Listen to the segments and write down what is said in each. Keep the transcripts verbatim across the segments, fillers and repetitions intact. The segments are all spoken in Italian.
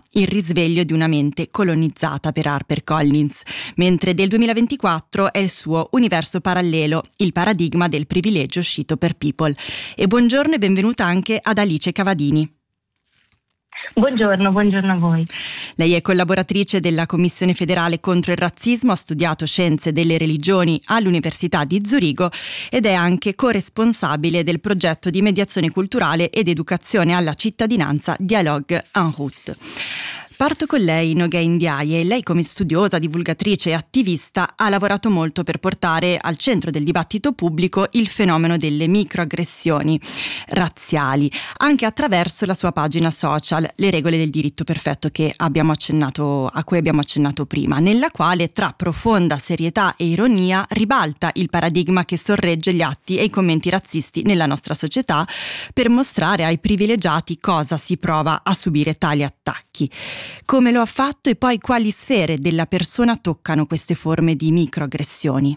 Il risveglio di una mente colonizzata per HarperCollins, mentre del duemilaventiquattro è il suo Universo parallelo, il paradigma del privilegio uscito per People. E buongiorno e benvenuta anche ad Alice Cavadini. Buongiorno, buongiorno a voi. Lei è collaboratrice della Commissione federale contro il razzismo, ha studiato scienze delle religioni all'Università di Zurigo ed è anche corresponsabile del progetto di mediazione culturale ed educazione alla cittadinanza Dialogue en route. Parto con lei, Nogay Ndiaye. Lei, come studiosa, divulgatrice e attivista, ha lavorato molto per portare al centro del dibattito pubblico il fenomeno delle microaggressioni razziali, anche attraverso la sua pagina social, Le regole del diritto perfetto, che abbiamo accennato, a cui abbiamo accennato prima, nella quale, tra profonda serietà e ironia, ribalta il paradigma che sorregge gli atti e i commenti razzisti nella nostra società per mostrare ai privilegiati cosa si prova a subire tali attacchi. Come lo ha fatto e poi quali sfere della persona toccano queste forme di microaggressioni?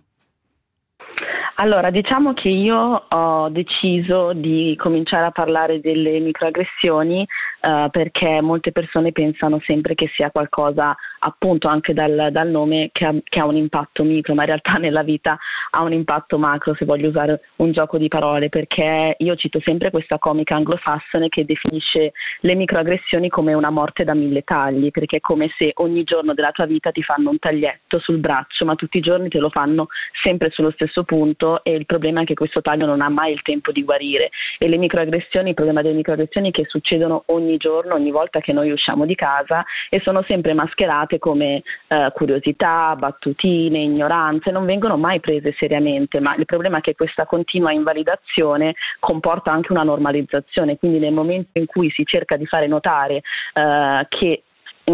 Allora, diciamo che io ho deciso di cominciare a parlare delle microaggressioni uh, perché molte persone pensano sempre che sia qualcosa, appunto anche dal, dal nome, che ha, che ha un impatto micro, ma in realtà nella vita ha un impatto macro, se voglio usare un gioco di parole, perché io cito sempre questa comica anglosassone che definisce le microaggressioni come una morte da mille tagli, perché è come se ogni giorno della tua vita ti fanno un taglietto sul braccio, ma tutti i giorni te lo fanno sempre sullo stesso punto, e il problema è che questo taglio non ha mai il tempo di guarire. E le microaggressioni, il problema delle microaggressioni è che succedono ogni giorno, ogni volta che noi usciamo di casa, e sono sempre mascherate come eh, curiosità, battutine, ignoranze, non vengono mai prese seriamente, ma il problema è che questa continua invalidazione comporta anche una normalizzazione, quindi nel momento in cui si cerca di fare notare eh, che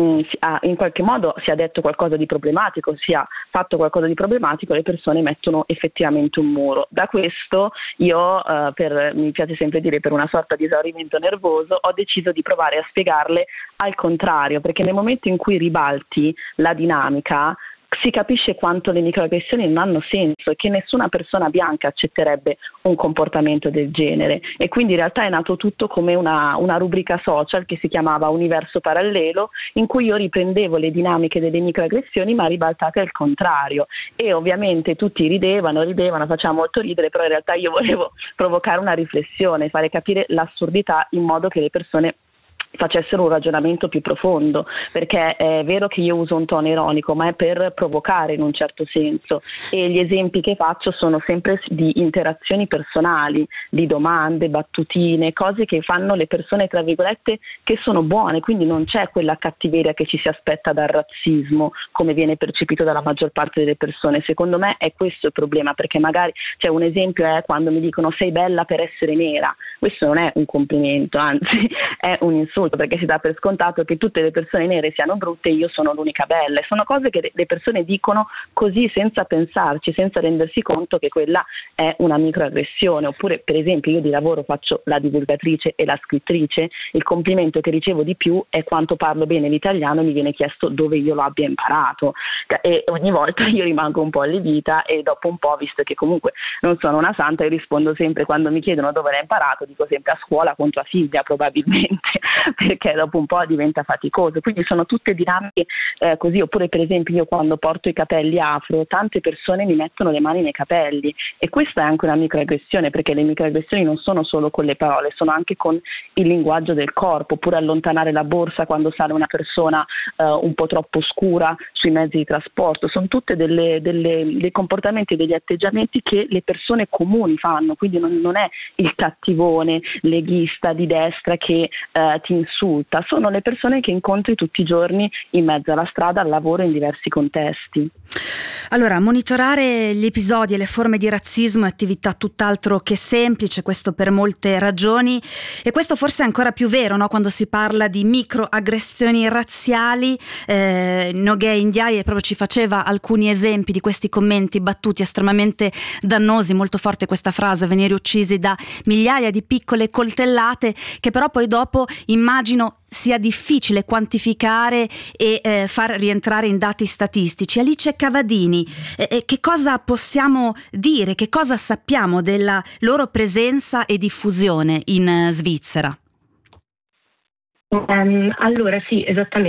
in qualche modo si è detto qualcosa di problematico, si è fatto qualcosa di problematico, le persone mettono effettivamente un muro. Da questo io, eh, per, mi piace sempre dire, per una sorta di esaurimento nervoso, ho deciso di provare a spiegarle al contrario, perché nel momento in cui ribalti la dinamica si capisce quanto le microaggressioni non hanno senso e che nessuna persona bianca accetterebbe un comportamento del genere, e quindi in realtà è nato tutto come una, una rubrica social che si chiamava Universo parallelo, in cui io riprendevo le dinamiche delle microaggressioni ma ribaltate al contrario, e ovviamente tutti ridevano, ridevano, faceva molto ridere, però in realtà io volevo provocare una riflessione, fare capire l'assurdità in modo che le persone facessero un ragionamento più profondo, perché è vero che io uso un tono ironico, ma è per provocare in un certo senso, e gli esempi che faccio sono sempre di interazioni personali, di domande, battutine, cose che fanno le persone tra virgolette che sono buone, quindi non c'è quella cattiveria che ci si aspetta dal razzismo come viene percepito dalla maggior parte delle persone. Secondo me è questo il problema, perché magari cioè, un esempio è quando mi dicono sei bella per essere nera. Questo non è un complimento, anzi è un insulto, perché si dà per scontato che tutte le persone nere siano brutte e io sono l'unica bella. E sono cose che le persone dicono così senza pensarci, senza rendersi conto che quella è una microaggressione. Oppure, per esempio, io di lavoro faccio la divulgatrice e la scrittrice, il complimento che ricevo di più è quanto parlo bene l'italiano, mi viene chiesto dove io lo abbia imparato, e ogni volta io rimango un po' allibita, e dopo un po', visto che comunque non sono una santa, io rispondo sempre, quando mi chiedono dove l'hai imparato, dico sempre a scuola con tua figlia probabilmente, perché dopo un po' diventa faticoso. Quindi sono tutte dinamiche eh, così. Oppure, per esempio, io quando porto i capelli afro, tante persone mi mettono le mani nei capelli, e questa è anche una microaggressione, perché le microaggressioni non sono solo con le parole, sono anche con il linguaggio del corpo. Oppure allontanare la borsa quando sale una persona eh, un po' troppo scura sui mezzi di trasporto. Sono tutte delle, delle, dei comportamenti, degli atteggiamenti che le persone comuni fanno, quindi non, non è il cattivone leghista di destra che eh, ti insulta, sono le persone che incontri tutti i giorni in mezzo alla strada, al lavoro, in diversi contesti. Allora, monitorare gli episodi e le forme di razzismo è attività tutt'altro che semplice, questo per molte ragioni, e questo forse è ancora più vero, no? Quando si parla di microaggressioni razziali. eh, Nogay Ndiaye proprio ci faceva alcuni esempi di questi commenti battuti estremamente dannosi, molto forte questa frase, venire uccisi da migliaia di piccole coltellate, che però poi dopo immagino sia difficile quantificare e eh, far rientrare in dati statistici. Alice Cavadini, eh, che cosa possiamo dire, che cosa sappiamo della loro presenza e diffusione in Svizzera? Um, allora sì, esattamente.